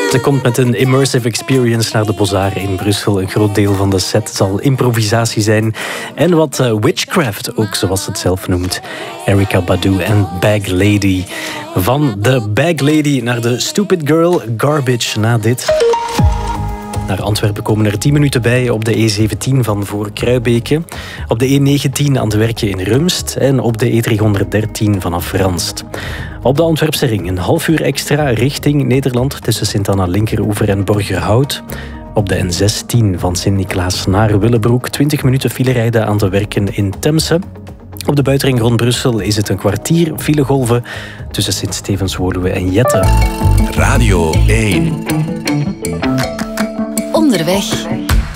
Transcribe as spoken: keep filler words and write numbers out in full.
Ze komt met een immersive experience naar de Beaux-Arts in Brussel. Een groot deel van de set zal improvisatie zijn. En wat uh, witchcraft, ook zoals ze het zelf noemt. Erykah Badu en Bag Lady. Van de Bag Lady naar de Stupid Girl Garbage na dit. Naar Antwerpen komen er tien minuten bij op de E zeventien van voor Kruibeke. Op de E negentien aan het werkje in Rumst. En op de E driehonderddertien vanaf Ranst. Op de Antwerpse ring een half uur extra richting Nederland tussen Sint-Anna-Linkeroever en Borgerhout. Op de N zestien van Sint-Niklaas naar Willebroek twintig minuten filerijden aan te werken in Temse. Op de buitenring rond Brussel is het een kwartier filegolven tussen Sint-Stevens-Woluwe en Jette. Radio één. Onderweg.